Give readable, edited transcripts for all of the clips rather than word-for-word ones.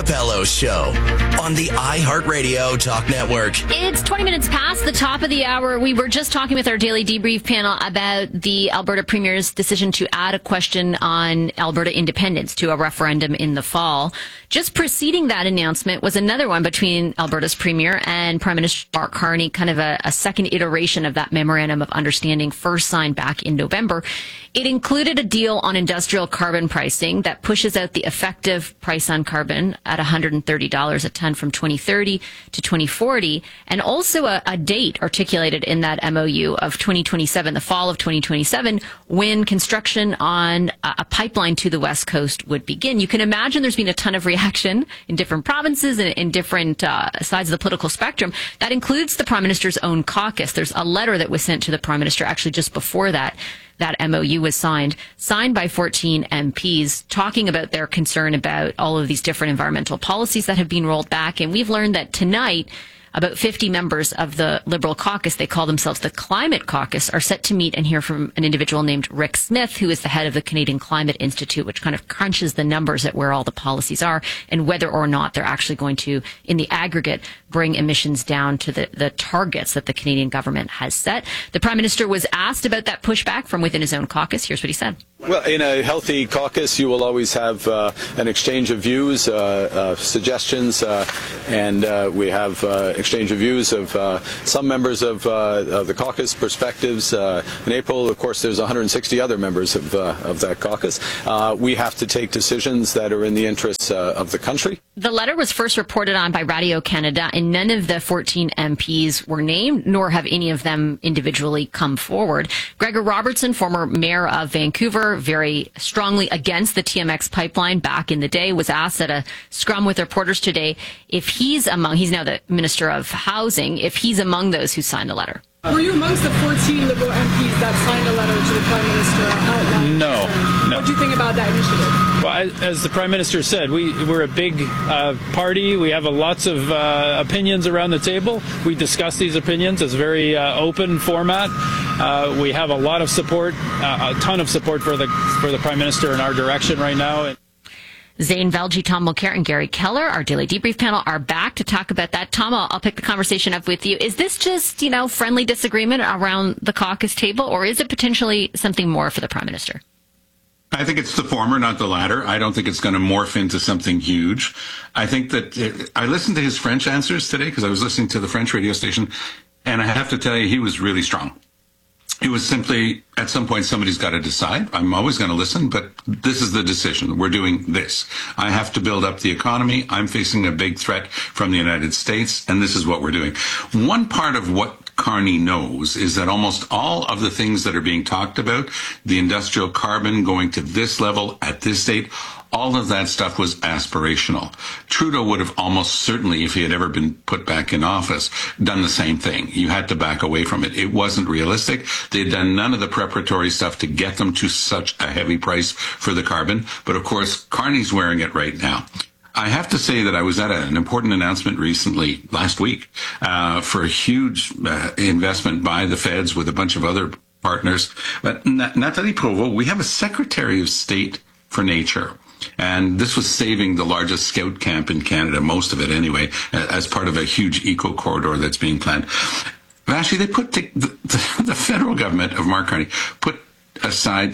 Bello Show on the iHeartRadio Talk Network. It's 20 minutes past the top of the hour. We were just talking with our daily debrief panel about the Alberta Premier's decision to add a question on Alberta independence to a referendum in the fall. Just preceding that announcement was another one between Alberta's Premier and Prime Minister Mark Carney, kind of a second iteration of that memorandum of understanding first signed back in November. It included a deal on industrial carbon pricing that pushes out the effective price on carbon at $130 a ton from 2030 to 2040, and also a date articulated in that MOU of 2027, the fall of 2027, when construction on a pipeline to the West Coast would begin. You can imagine there's been a ton of reaction in different provinces and in different sides of the political spectrum. That includes the Prime Minister's own caucus. There's a letter that was sent to the Prime Minister actually just before that MOU was signed by 14 MPs, talking about their concern about all of these different environmental policies that have been rolled back. And we've learned that tonight, about 50 members of the Liberal caucus, they call themselves the Climate Caucus, are set to meet and hear from an individual named Rick Smith, who is the head of the Canadian Climate Institute, which kind of crunches the numbers at where all the policies are and whether or not they're actually going to, in the aggregate, bring emissions down to the targets that the Canadian government has set. The Prime Minister was asked about that pushback from within his own caucus. Here's what he said. Well, in a healthy caucus, you will always have an exchange of views, suggestions, and we have exchange of views of some members of the caucus perspectives. In April, of course, there's 160 other members of that caucus. We have to take decisions that are in the interests of the country. The letter was first reported on by Radio Canada, and none of the 14 MPs were named, nor have any of them individually come forward. Gregor Robertson, former mayor of Vancouver, very strongly against the TMX pipeline back in the day, was asked at a scrum with reporters today if he's now the Minister of Housing, if he's among those who signed the letter. Were you amongst the 14 Liberal MPs that signed a letter to the Prime Minister outlining? No. What do you think about that initiative? Well, as the Prime Minister said, we're a big party. We have lots of opinions around the table. We discuss these opinions. It's a very open format. We have a lot of support, a ton of support for the Prime Minister in our direction right now. Zane Velji, Tom Mulcair, and Gary Keller, our daily debrief panel, are back to talk about that. Tom, I'll pick the conversation up with you. Is this just, friendly disagreement around the caucus table, or is it potentially something more for the Prime Minister? I think it's the former, not the latter. I don't think it's going to morph into something huge. I think that I listened to his French answers today because I was listening to the French radio station, and I have to tell you, he was really strong. It was simply, at some point, somebody's got to decide. I'm always going to listen, but this is the decision. We're doing this. I have to build up the economy. I'm facing a big threat from the United States, and this is what we're doing. One part of what Carney knows is that almost all of the things that are being talked about, the industrial carbon going to this level at this date, all of that stuff was aspirational. Trudeau would have almost certainly, if he had ever been put back in office, done the same thing. You had to back away from it. It wasn't realistic. They'd done none of the preparatory stuff to get them to such a heavy price for the carbon. But of course, Carney's wearing it right now. I have to say that I was at an important announcement recently, last week, for a huge investment by the feds with a bunch of other partners. But Nathalie Provost, we have a Secretary of State for Nature. And this was saving the largest scout camp in Canada, most of it anyway, as part of a huge eco corridor that's being planned. Actually, they put the federal government of Mark Carney put aside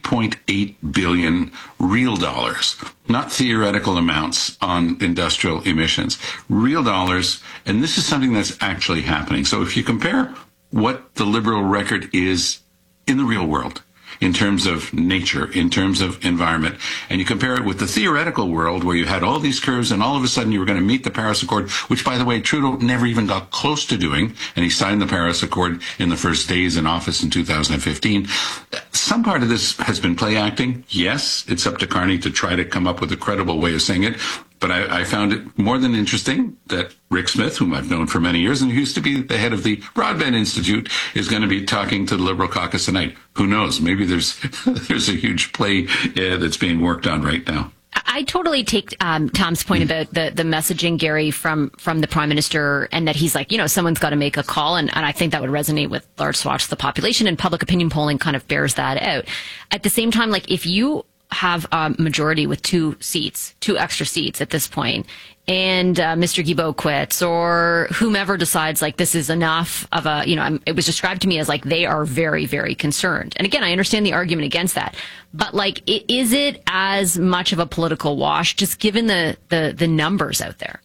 $3.8 billion real dollars, not theoretical amounts on industrial emissions, real dollars. And this is something that's actually happening. So if you compare what the Liberal record is in the real world, in terms of nature, in terms of environment, and you compare it with the theoretical world where you had all these curves and all of a sudden you were going to meet the Paris Accord, which, by the way, Trudeau never even got close to doing, and he signed the Paris Accord in the first days in office in 2015. Some part of this has been play acting. Yes, it's up to Carney to try to come up with a credible way of saying it. But I found it more than interesting that Rick Smith, whom I've known for many years and who used to be the head of the Broadband Institute, is going to be talking to the Liberal caucus tonight. Who knows? Maybe there's a huge play that's being worked on right now. I totally take Tom's point about the messaging, Gary, from the Prime Minister, and that he's like, someone's got to make a call. And I think that would resonate with large swaths of the population, and public opinion polling kind of bears that out. At the same time, like, if you have a majority with two extra seats at this point, and Mr. Guilbeault quits, or whomever decides like this is enough of a, it was described to me as like they are very, very concerned. And again, I understand the argument against that, but like, is it as much of a political wash just given the numbers out there?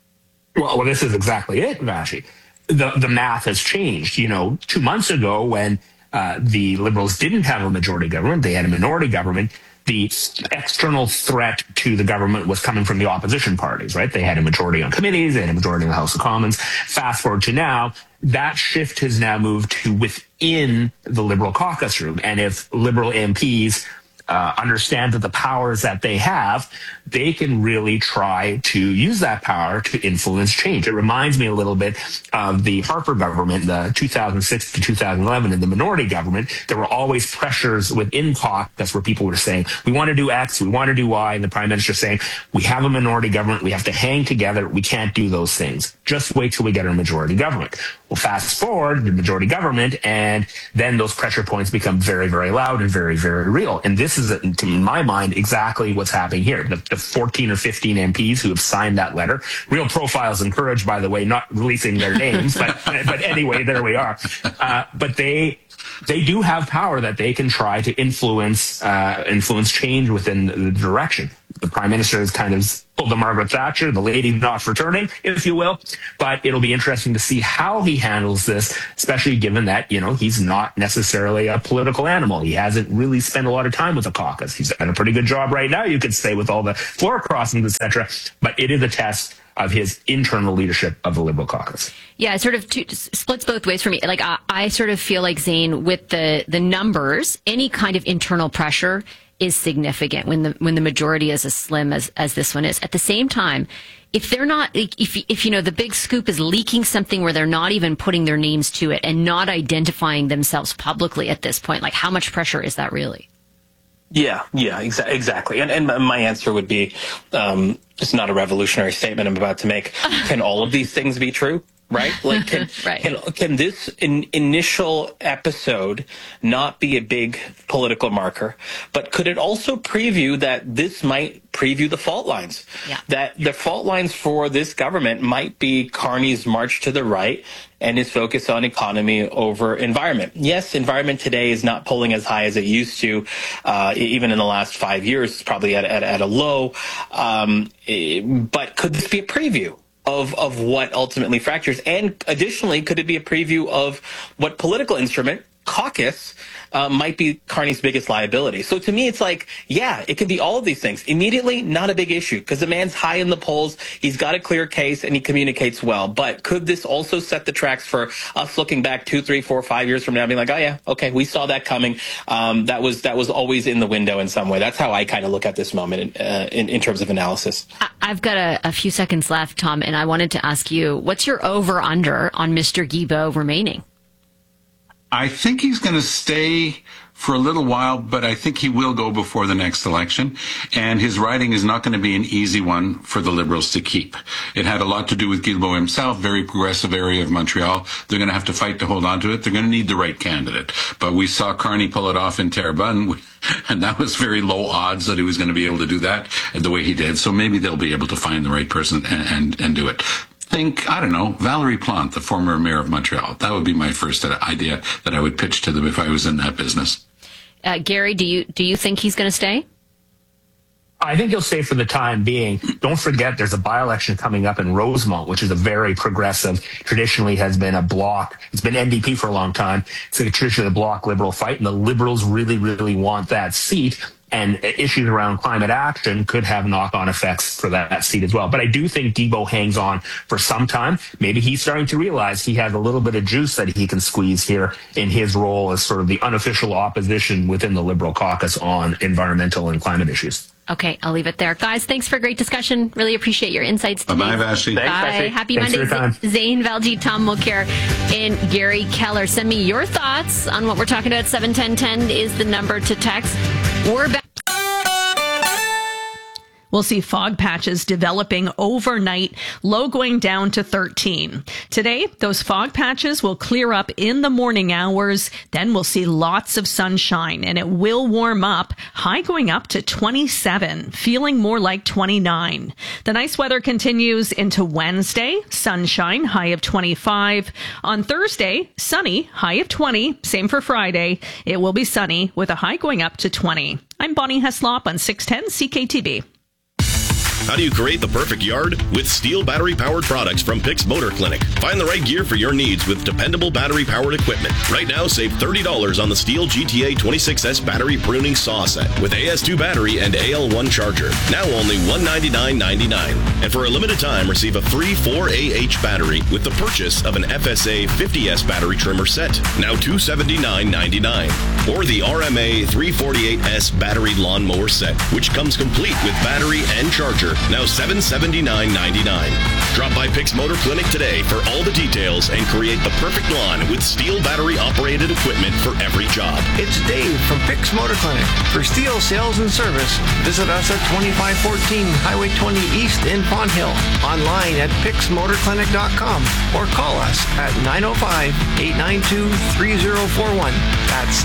Well, this is exactly it, Vashi. The math has changed. 2 months ago when the Liberals didn't have a majority government, they had a minority government. The external threat to the government was coming from the opposition parties, right? They had a majority on committees, they had a majority in the House of Commons. Fast forward to now, that shift has now moved to within the Liberal caucus room. And if Liberal MPs understand that the powers that they have, they can really try to use that power to influence change. It reminds me a little bit of the Harper government, the 2006 to 2011, in the minority government. There were always pressures within caucus where people were saying, we want to do X, we want to do Y, and the Prime Minister saying, we have a minority government, we have to hang together, we can't do those things. Just wait till we get our majority government. Well, fast forward, the majority government, and then those pressure points become very, very loud and very, very real. And this is, in my mind, exactly what's happening here. The 14 or 15 MPs who have signed that letter, real profiles encouraged, by the way, not releasing their names, but anyway, there we are. But they do have power that they can try to influence change within the direction. The Prime Minister has kind of pulled the Margaret Thatcher, the lady not returning, if you will. But it'll be interesting to see how he handles this, especially given that, he's not necessarily a political animal. He hasn't really spent a lot of time with the caucus. He's done a pretty good job right now, you could say, with all the floor crossings, etc. But it is a test of his internal leadership of the Liberal caucus. Yeah, it sort of splits both ways for me. Like, I sort of feel like, Zane, with the numbers, any kind of internal pressure is significant when the majority is as slim as this one is. At the same time, if they're not, if the big scoop is leaking something where they're not even putting their names to it and not identifying themselves publicly at this point, like, how much pressure is that really? Yeah, exactly. And my answer would be, it's not a revolutionary statement I'm about to make. Can all of these things be true? Right? Like, can this initial episode not be a big political marker, but could it also preview that this might preview the fault lines? Yeah. That the fault lines for this government might be Carney's march to the right and his focus on economy over environment. Yes, environment today is not polling as high as it used to. Even in the last 5 years, it's probably at a low. But could this be a preview of what ultimately fractures? And additionally, could it be a preview of what political instrument, caucus, might be Carney's biggest liability? So to me, it's like, yeah, it can be all of these things. Immediately, not a big issue because the man's high in the polls. He's got a clear case and he communicates well. But could this also set the tracks for us looking back 2, 3, 4, 5 years from now, being like, oh yeah, okay, we saw that coming. That was always in the window in some way. That's how I kind of look at this moment in terms of analysis. I've got a few seconds left, Tom, and I wanted to ask you, what's your over-under on Mr. Guilbeault remaining? I think he's going to stay for a little while, but I think he will go before the next election. And his riding is not going to be an easy one for the Liberals to keep. It had a lot to do with Guilbeault himself, very progressive area of Montreal. They're going to have to fight to hold on to it. They're going to need the right candidate. But we saw Carney pull it off in Terrebonne, and that was very low odds that he was going to be able to do that the way he did. So maybe they'll be able to find the right person and do it. I don't know, Valérie Plante, the former mayor of Montreal. That would be my first idea that I would pitch to them if I was in that business. Gary, do you think he's going to stay? I think he'll stay for the time being. Don't forget, there's a by-election coming up in Rosemont, which is a very progressive, traditionally has been a bloc. It's been NDP for a long time. It's traditionally a bloc Liberal fight, and the Liberals really, really want that seat. And issues around climate action could have knock-on effects for that seat as well. But I do think Guilbeault hangs on for some time. Maybe he's starting to realize he has a little bit of juice that he can squeeze here in his role as sort of the unofficial opposition within the Liberal caucus on environmental and climate issues. Okay, I'll leave it there. Guys, thanks for a great discussion. Really appreciate your insights today. Bye-bye, Vashi. Bye. Happy Monday. Zane Valjean, Tom Mulcair, and Gary Keller. Send me your thoughts on what we're talking about. 71010 is the number to text. We're back. We'll see fog patches developing overnight, low going down to 13. Today, those fog patches will clear up in the morning hours. Then we'll see lots of sunshine and it will warm up, high going up to 27, feeling more like 29. The nice weather continues into Wednesday, sunshine, high of 25. On Thursday, sunny, high of 20. Same for Friday. It will be sunny with a high going up to 20. I'm Bonnie Heslop on 610 CKTB. How do you create the perfect yard? With Steel battery-powered products from Pix Motor Clinic. Find the right gear for your needs with dependable battery-powered equipment. Right now, save $30 on the Steel GTA 26S battery pruning saw set with AS2 battery and AL1 charger. Now only $199.99. And for a limited time, receive a free 4AH battery with the purchase of an FSA 50S battery trimmer set. Now $279.99. Or the RMA 348S battery lawnmower set, which comes complete with battery and charger. Now $779.99. Drop by Pix Motor Clinic today for all the details and create the perfect lawn with Steel battery-operated equipment for every job. It's Dave from Pix Motor Clinic. For Steel sales and service, visit us at 2514 Highway 20 East in Pond Hill. Online at pixmotorclinic.com or call us at 905-892-3041. That's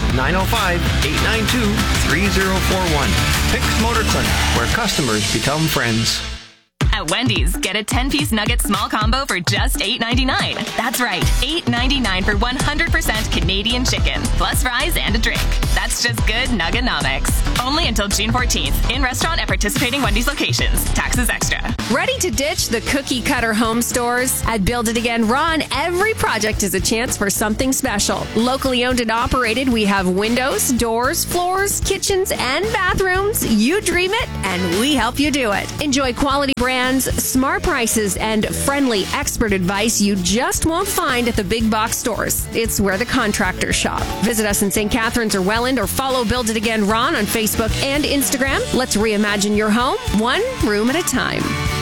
905-892-3041. Pix Motor Clinic, where customers become friends. At Wendy's, get a 10-piece nugget small combo for just $8.99. That's right, $8.99 for 100% Canadian chicken, plus fries and a drink. That's just good Nuggenomics. Only until June 14th. In restaurant at participating Wendy's locations. Taxes extra. Ready to ditch the cookie cutter home stores? At Build It Again Ron, every project is a chance for something special. Locally owned and operated, we have windows, doors, floors, kitchens, and bathrooms. You dream it, and we help you do it. Enjoy quality brands, smart prices, and friendly expert advice you just won't find at the big box stores. It's where the contractors shop. Visit us in St. Catharines or Welland or follow Build It Again Ron on Facebook and Instagram. Let's reimagine your home, one room at a time.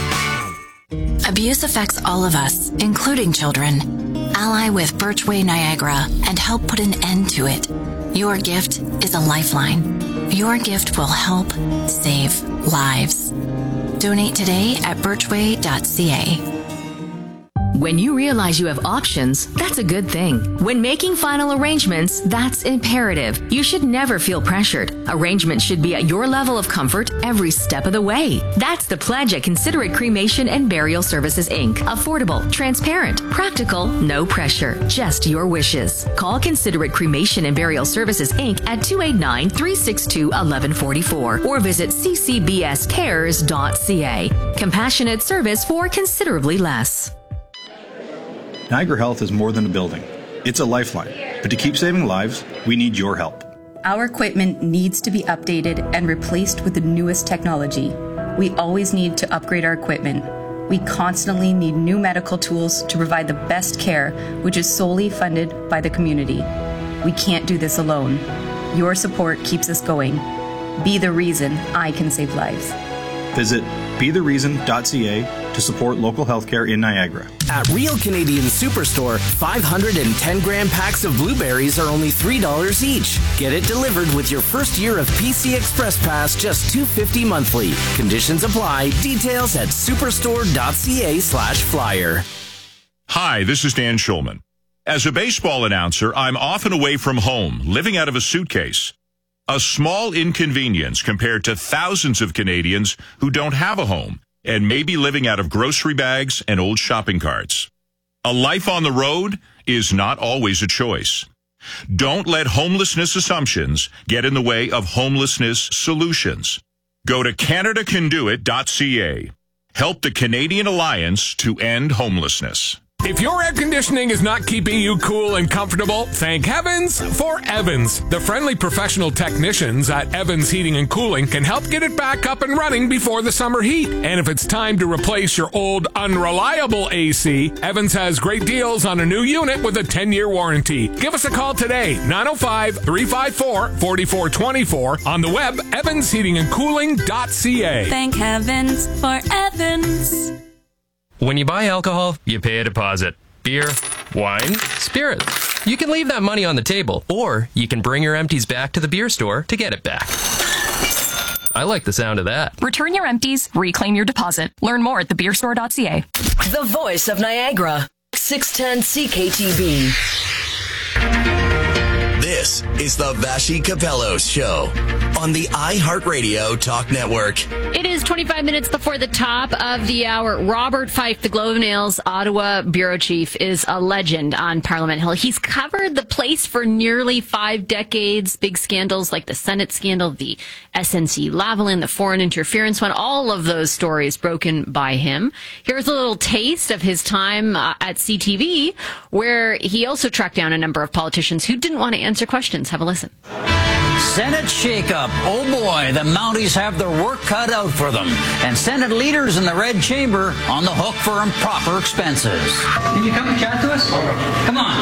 Abuse affects all of us, including children. Ally with Birchway Niagara and help put an end to it. Your gift is a lifeline. Your gift will help save lives. Donate today at birchway.ca. When you realize you have options, that's a good thing. When making final arrangements, that's imperative. You should never feel pressured. Arrangements should be at your level of comfort every step of the way. That's the pledge at Considerate Cremation and Burial Services, Inc. Affordable, transparent, practical, no pressure, just your wishes. Call Considerate Cremation and Burial Services, Inc. at 289-362-1144 or visit ccbscares.ca. Compassionate service for considerably less. Niagara Health is more than a building. It's a lifeline. But to keep saving lives, we need your help. Our equipment needs to be updated and replaced with the newest technology. We always need to upgrade our equipment. We constantly need new medical tools to provide the best care, which is solely funded by the community. We can't do this alone. Your support keeps us going. Be the reason I can save lives. Visit bethereason.ca to support local healthcare in Niagara. At Real Canadian Superstore, 510-gram packs of blueberries are only $3 each. Get it delivered with your first year of PC Express Pass, just $2.50 monthly. Conditions apply. Details at superstore.ca/flyer. Hi, this is Dan Schulman. As a baseball announcer, I'm often away from home, living out of a suitcase. A small inconvenience compared to thousands of Canadians who don't have a home and may be living out of grocery bags and old shopping carts. A life on the road is not always a choice. Don't let homelessness assumptions get in the way of homelessness solutions. Go to CanadaCanDoIt.ca. Help the Canadian Alliance to End Homelessness. If your air conditioning is not keeping you cool and comfortable, thank heavens for Evans. The friendly professional technicians at Evans Heating and Cooling can help get it back up and running before the summer heat. And if it's time to replace your old, unreliable AC, Evans has great deals on a new unit with a 10-year warranty. Give us a call today, 905-354-4424, on the web, evansheatingandcooling.ca. Thank heavens for Evans. When you buy alcohol, you pay a deposit. Beer, wine, spirits. You can leave that money on the table, or you can bring your empties back to the beer store to get it back. I like the sound of that. Return your empties, reclaim your deposit. Learn more at thebeerstore.ca. The voice of Niagara, 610 CKTB. This is the Vassy Capellos Show on the iHeartRadio Talk Network. It is 25 minutes before the top of the hour. Robert Fife, the Globe and Mail's Ottawa bureau chief, is a legend on Parliament Hill. He's covered the place for nearly 5 decades. Big scandals like the Senate scandal, the SNC-Lavalin, the foreign interference one, all of those stories broken by him. Here's a little taste of his time at CTV, where he also tracked down a number of politicians who didn't want to answer questions. Have a listen. Senate shakeup. Oh boy, the Mounties have their work cut out for them. And Senate leaders in the Red Chamber on the hook for improper expenses. Can you come and chat to us? Come on.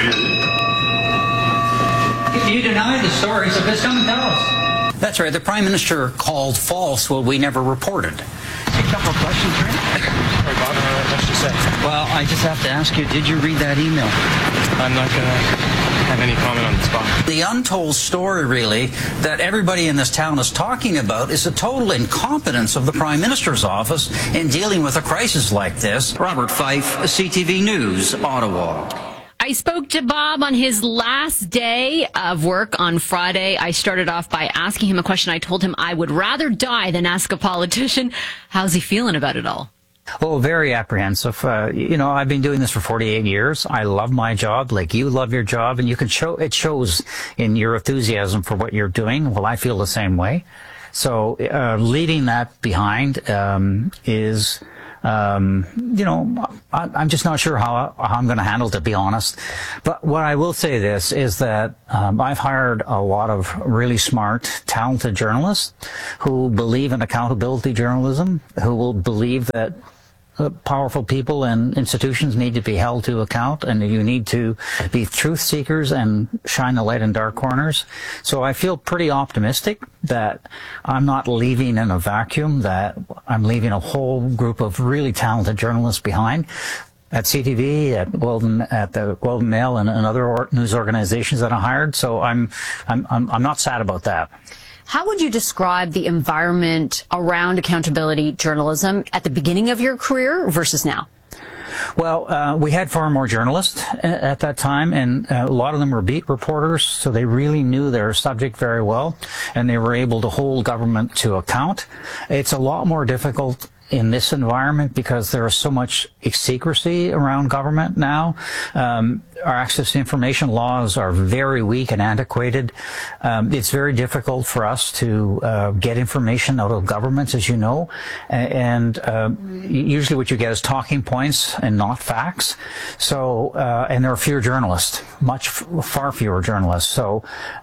You denied the story, so just come and tell us. That's right. The Prime Minister called false what we never reported. A couple of questions, right? Sorry, Bob. What she said. Well, I just have to ask you, did you read that email? I'm not going to have any comment on the spot. The untold story, really, that everybody in this town is talking about is the total incompetence of the Prime Minister's office in dealing with a crisis like this. Robert Fife, CTV News, Ottawa. I spoke to Bob on his last day of work on Friday. I started off by asking him a question. I told him I would rather die than ask a politician. How's he feeling about it all? Well, very apprehensive. I've been doing this for 48 years. I love my job, like you love your job, and it shows in your enthusiasm for what you're doing. Well, I feel the same way. So, leaving that behind, is, I'm just not sure how I'm going to handle it, to be honest. But what I will say this is that I've hired a lot of really smart, talented journalists who believe in accountability journalism, who will believe that powerful people and institutions need to be held to account, and you need to be truth seekers and shine the light in dark corners. So I feel pretty optimistic that I'm not leaving in a vacuum, that I'm leaving a whole group of really talented journalists behind at CTV, at the Globe and Mail, and other news organizations that I hired. So I'm not sad about that. How would you describe the environment around accountability journalism at the beginning of your career versus now? Well, we had far more journalists at that time, and a lot of them were beat reporters, so they really knew their subject very well, and they were able to hold government to account. It's a lot more difficult in this environment because there is so much secrecy around government now. Our access to information laws are very weak and antiquated. It's very difficult for us to get information out of governments, as you know, and usually what you get is talking points and not facts. So, and there are fewer journalists, far fewer journalists. So,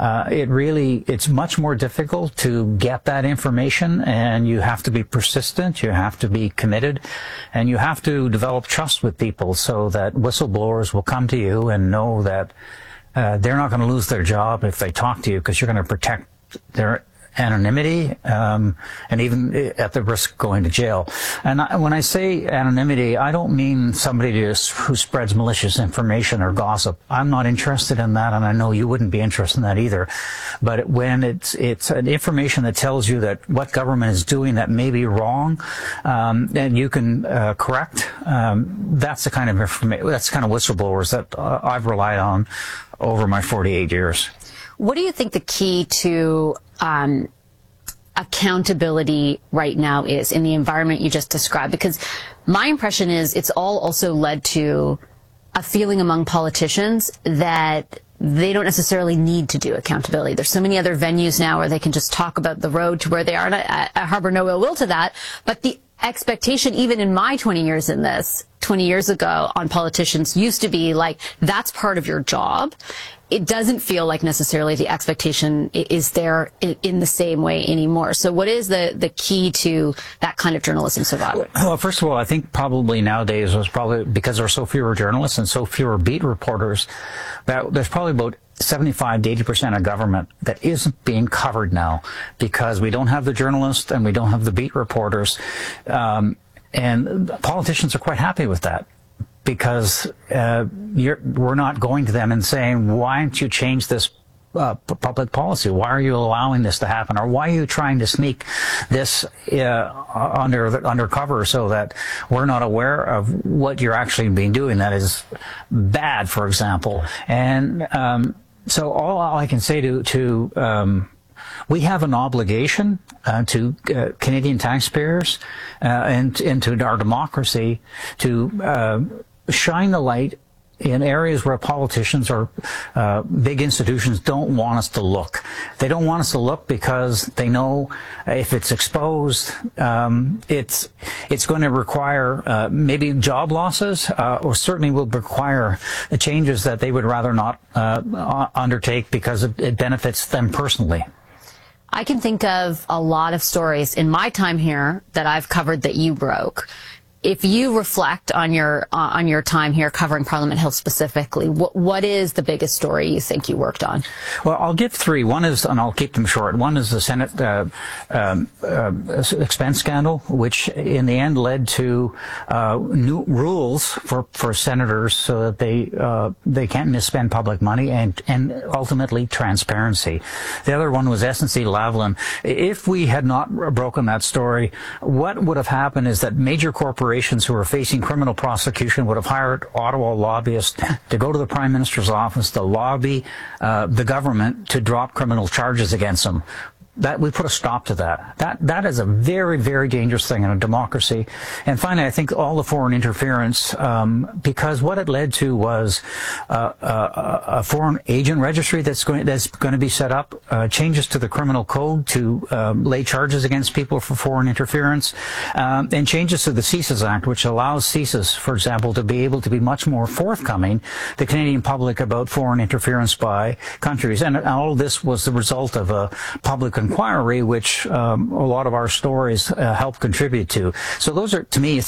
it's much more difficult to get that information, and you have to be persistent, you have to be committed, and you have to develop trust with people so that whistleblowers will come to you and know that they're not going to lose their job if they talk to you, because you're going to protect their anonymity, and even at the risk of going to jail. And when I say anonymity, I don't mean somebody who spreads malicious information or gossip. I'm not interested in that, and I know you wouldn't be interested in that either. But when it's an information that tells you that what government is doing that may be wrong, and you can correct, that's the kind of information, that's the kind of whistleblowers that I've relied on over my 48 years. What do you think the key to accountability right now is in the environment you just described? Because my impression is it's all also led to a feeling among politicians that they don't necessarily need to do accountability. There's so many other venues now where they can just talk about the road to where they are, and I harbor no ill will to that. But the expectation, even in my 20 years in this, 20 years ago on politicians used to be like, that's part of your job. It doesn't feel like necessarily the expectation is there in the same way anymore. So what is the key to that kind of journalism survival? Well, first of all, I think probably nowadays was probably because there are so fewer journalists and so fewer beat reporters that there's probably about 75 to 80% of government that isn't being covered now because we don't have the journalists and we don't have the beat reporters. And politicians are quite happy with that, because we're not going to them and saying, why don't you change this public policy? Why are you allowing this to happen? Or why are you trying to sneak this undercover so that we're not aware of what you're actually being doing that is bad, for example? And so all I can say to we have an obligation to Canadian taxpayers and to our democracy to shine the light in areas where politicians or big institutions don't want us to look. They don't want us to look because they know if it's exposed, it's going to require maybe job losses, or certainly will require changes that they would rather not undertake because it benefits them personally. I can think of a lot of stories in my time here that I've covered that you broke. If you reflect on your time here covering Parliament Hill specifically, what is the biggest story you think you worked on? Well, I'll give three. One is, and I'll keep them short. One is the Senate expense scandal, which in the end led to new rules for senators so that they can't misspend public money, and ultimately transparency. The other one was SNC-Lavalin. If we had not broken that story, what would have happened is that major corporations who are facing criminal prosecution would have hired Ottawa lobbyists to go to the Prime Minister's office to lobby the government to drop criminal charges against them. That we put a stop to that. That is a very, very dangerous thing in a democracy. And finally, I think all the foreign interference, because what it led to was a foreign agent registry that's going to be set up, changes to the criminal code to lay charges against people for foreign interference, and changes to the CSIS Act, which allows CSIS, for example, to be able to be much more forthcoming to the Canadian public about foreign interference by countries. And all of this was the result of a public inquiry, which a lot of our stories help contribute to. So those are, to me,